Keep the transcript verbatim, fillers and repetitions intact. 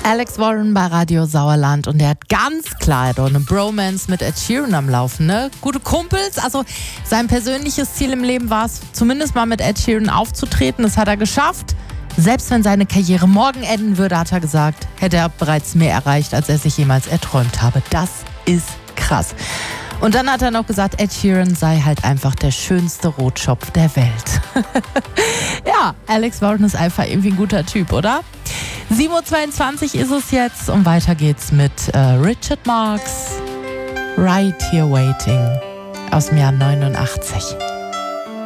Alex Warren bei Radio Sauerland und der hat ganz klar eine Bromance mit Ed Sheeran am Laufen, ne? Gute Kumpels, also sein persönliches Ziel im Leben war es, zumindest mal mit Ed Sheeran aufzutreten. Das hat er geschafft. Selbst wenn seine Karriere morgen enden würde, hat er gesagt, hätte er bereits mehr erreicht, als er sich jemals erträumt habe. Das ist krass. Und dann hat er noch gesagt, Ed Sheeran sei halt einfach der schönste Rotschopf der Welt. Ja, Alex Warren ist einfach irgendwie ein guter Typ, oder? sieben Uhr zweiundzwanzig ist es jetzt und weiter geht's mit äh, Richard Marx, Right Here Waiting aus dem Jahr neunundachtzig.